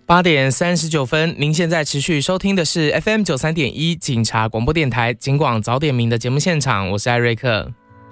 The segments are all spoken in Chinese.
8:39，您现在持续收听的是 FM 93.1警察广播电台警广早点名的节目现场，我是艾瑞克。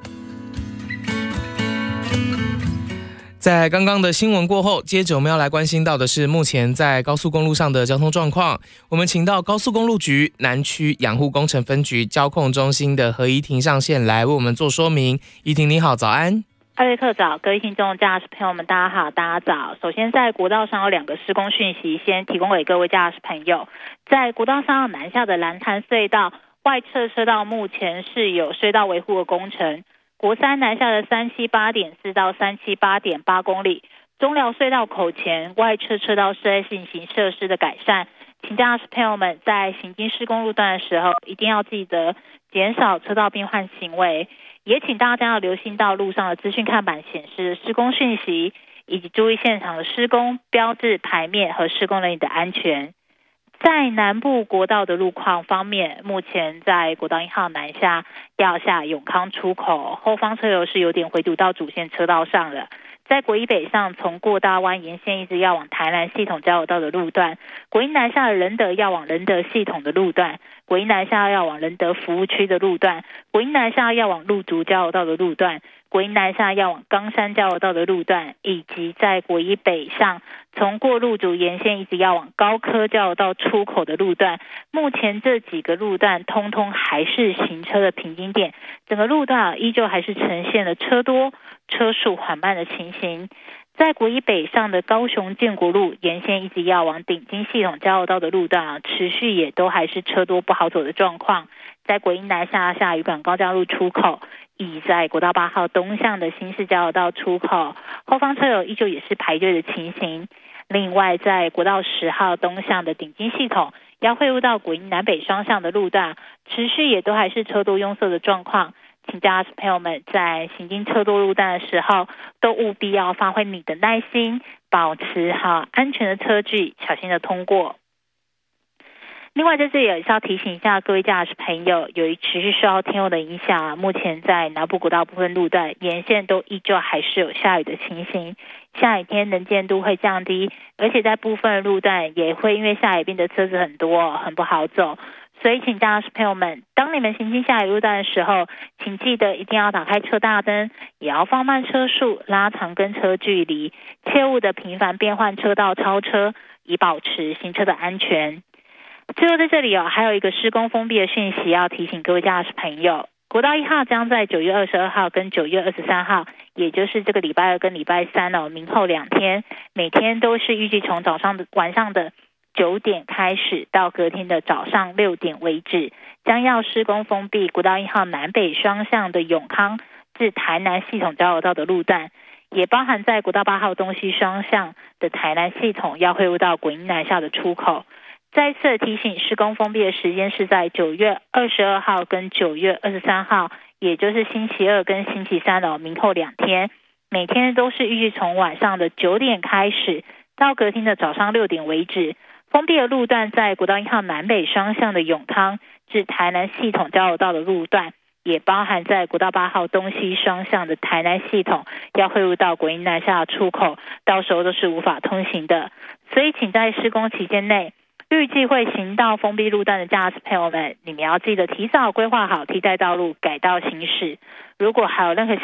在刚刚的新闻过后，接着我们要来关心到的是目前在高速公路上的交通状况。我们请到高速公路局南区养护工程分局交控中心的何怡婷上线来为我们做说明。怡婷你好，早安。 艾瑞克早，各位听众驾驶朋友们大家好，大家早。首先在国道上有2个施工讯息，先提供给各位驾驶朋友。在国道上南下的蓝潭隧道外侧车道目前是有隧道维护的工程，国三南下的378.4到378.8公里，中寮隧道口前外侧车道是在进行设施的改善，请驾驶朋友们在行经施工路段的时候一定要记得减少车道变换行为，也请大家要留心到路上的资讯看板显示的施工讯息，以及注意现场的施工标志牌面和施工人员的安全。在南部国道的路况方面，目前在国道1号南下要下永康出口，后方车流是有点回堵到主线车道上了。在国一北上从过大湾沿线一直要往台南系统交流道的路段，国一南下的仁德要往仁德系统的路段，国一南下要往仁德服务区的路段，国一南下要往鹿竹交流道的路段，国一南下要往冈山交流道的路段，以及在国一北上从过鹿竹沿线一直要往高科交流道出口的路段，目前这几个路段通通还是行车的瓶颈点，整个路段依旧还是呈现了车多车速缓慢的情形。在国一北上的高雄建国路沿线一直要往顶金系统交流道的路段持续也都还是车多不好走的状况。在国一南下渔港高架路出口，以在国道8号东向的新市交流道出口，后方车流依旧也是排队的情形。另外在国道10号东向的顶金系统要汇入到国一南北双向的路段，持续也都还是车多拥塞的状况，请驾驶朋友们在行经车多路段的时候都务必要发挥你的耐心，保持好安全的车距，小心的通过。另外在这里也是要提醒一下各位驾驶朋友，由于持续受到天候的影响，目前在南部国道部分路段沿线都依旧还是有下雨的情形，下雨天能见度会降低，而且在部分路段也会因为下雨变得车子很多，很不好走。所以请驾驶朋友们，当你们行经下雨路段的时候，请记得一定要打开车大灯，也要放慢车速，拉长跟车距离，切勿的频繁变换车道超车，以保持行车的安全。最后在这里还有一个施工封闭的讯息要提醒各位驾驶朋友，国道1号将在9月22号跟9月23号，也就是这个礼拜2跟礼拜3明后2天，每天都是预计从晚上的9点开始到隔天的早上6点为止，将要施工封闭国道1号南北双向的永康至台南系统交流道的路段，也包含在国道8号东西双向的台南系统要汇入到国一南下的出口。再次提醒，施工封闭的时间是在9月22号跟9月23号，也就是星期2跟星期3明后2天，每天都是预计从晚上的9点开始到隔天的早上6点为止。封闭的路段在国道1号南北双向的永康至台南系统交流道的路段，也包含在国道8号东西双向的台南系统要汇入到国一南下的出口，到时候都是无法通行的。所以请在施工期间内预计会行到封闭路段的驾驶朋友们，你们要记得提早规划好替代道路，改道行驶。如果还有任何